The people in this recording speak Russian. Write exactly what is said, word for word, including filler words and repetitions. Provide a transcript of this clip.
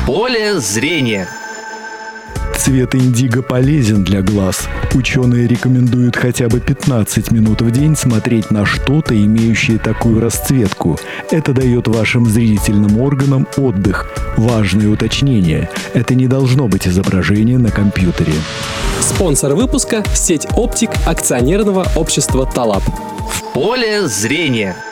поле зрения. Цвет индиго полезен для глаз. Ученые рекомендуют хотя бы пятнадцать минут в день смотреть на что-то, имеющее такую расцветку. Это дает вашим зрительным органам отдых. Важное уточнение. Это не должно быть изображение на компьютере. Спонсор выпуска – сеть оптик акционерного общества «Талаб». В поле зрения.